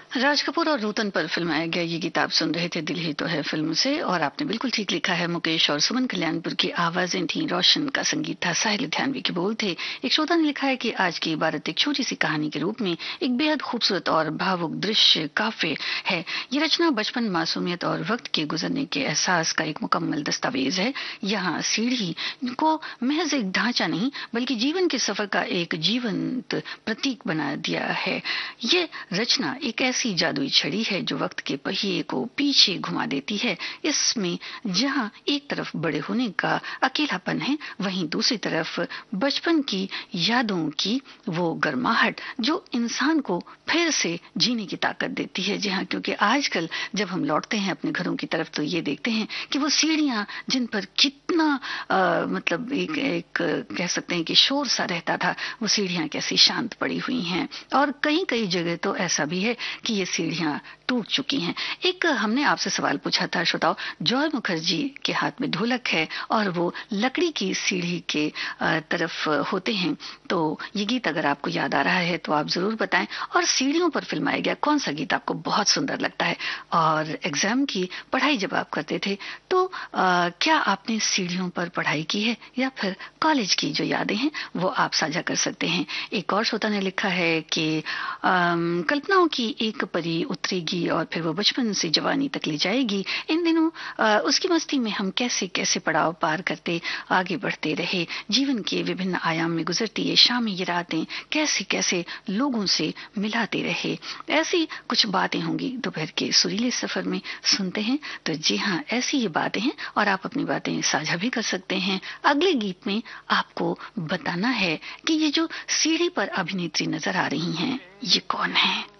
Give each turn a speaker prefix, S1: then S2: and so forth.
S1: राज कपूर और नूतन पर फिल्माया गया ये गीत आप सुन रहे थे दिल ही तो है फिल्म से। और आपने बिल्कुल ठीक लिखा है, मुकेश और सुमन कल्याणपुर की आवाजें थी, रोशन का संगीत था, साहिल लुधियानवी के बोल थे। एक श्रोता ने लिखा है कि आज की इबारत एक छोटी सी कहानी के रूप में एक बेहद खूबसूरत और भावुक दृश्य काफी है। ये रचना बचपन, मासूमियत और वक्त के गुजरने के एहसास का एक मुकम्मल दस्तावेज है। यहाँ सीढ़ी को महज एक ढांचा नहीं बल्कि जीवन के सफर का एक जीवंत प्रतीक बना दिया है। ये रचना एक ऐसी जादुई छड़ी है जो वक्त के पहिए को पीछे घुमा देती है। इसमें जहाँ एक तरफ बड़े होने का अकेलापन है, वहीं दूसरी तरफ बचपन की यादों की वो गर्माहट जो इंसान को फिर से जीने की ताकत देती है। जी हाँ, क्योंकि आजकल जब हम लौटते हैं अपने घरों की तरफ तो ये देखते हैं कि वो सीढ़ियां जिन पर कितना मतलब एक कह सकते हैं कि शोर सा रहता था, वो सीढ़ियां कैसी शांत पड़ी हुई हैं। और कई कई जगह तो ऐसा भी है कि ये सीढ़ियां टूट चुकी हैं। एक हमने आपसे सवाल पूछा था श्रोताओ, जॉय मुखर्जी के हाथ में ढोलक है और वो लकड़ी की सीढ़ी के तरफ होते हैं। तो ये गीत अगर आपको याद आ रहा है तो आप जरूर बताएं। और सीढ़ियों पर फिल्माया गया कौन सा गीत आपको बहुत सुंदर लगता है? और एग्जाम की पढ़ाई जब आप करते थे तो क्या आपने सीढ़ियों पर पढ़ाई की है या फिर कॉलेज की जो यादें हैं वो आप साझा कर सकते हैं। एक और श्रोता ने लिखा है कि कल्पनाओं की एक परी उतरेगी और फिर वो बचपन से जवानी तक ले जाएगी। इन दिनों उसकी मस्ती में हम कैसे कैसे पड़ाव पार करते आगे बढ़ते रहे। जीवन के विभिन्न आयाम में गुजरती ये शामें, ये रातें कैसे कैसे लोगों से मिलाते रहे। ऐसी कुछ बातें होंगी दोपहर के सुरीले सफर में, सुनते हैं। तो जी हाँ, ऐसी ये बातें हैं और आप अपनी बातें साझा भी कर सकते हैं। अगले गीत में आपको बताना है कि ये जो सीढ़ी पर अभिनेत्री नजर आ रही हैं ये कौन है।